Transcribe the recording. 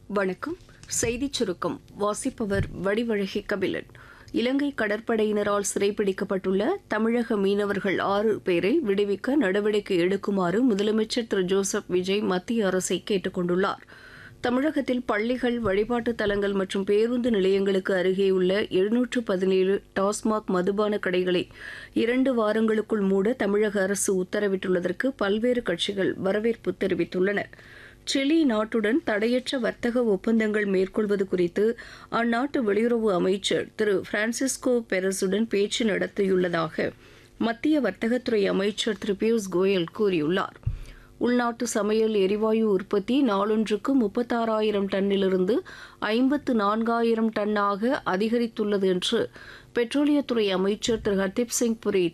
வணக்கம். செய்திச் சுருக்கம் வாசிப்பவர் வடிவழகி கபிலன். இலங்கை கடற்படையினரால் சிறைப்பிடிக்கப்பட்டுள்ள தமிழக மீனவர்கள் 6 பேரை விடுவிக்க நடவடிக்கை எடுக்குமாறு முதலமைச்சர் திரு ஜோசப் விஜய் மத்திய அரசை கேட்டுக் கொண்டுள்ளார். தமிழகத்தில் பள்ளிகள், வழிபாட்டுத் தலங்கள் மற்றும் பேருந்து நிலையங்களுக்கு அருகேயுள்ள 717 டாஸ்மாக் மதுபான கடைகளை 2 வாரங்களுக்குள் மூட தமிழக அரசு உத்தரவிட்டுள்ளதற்கு பல்வேறு கட்சிகள் வரவேற்பு தெரிவித்துள்ளன. சிலி நாட்டுடன் தடையற்ற வர்த்தக ஒப்பந்தங்கள் மேற்கொள்வது குறித்து அந்நாட்டு வெளியுறவு அமைச்சர் திரு பிரான்சிஸ்கோ பெரஸுடன் பேச்சு நடத்தியுள்ளதாக மத்திய வர்த்தகத்துறை அமைச்சர் திரு பியூஷ் கோயல் கூறியுள்ளார். உள்நாட்டு சமையல் எரிவாயு உற்பத்தி நாளொன்றுக்கு 36,000 டன்னிலிருந்து 54,000 டன்னாக அதிகரித்துள்ளது என்று பெட்ரோலியத்துறை அமைச்சர் திரு ஹர்தீப் சிங் புரி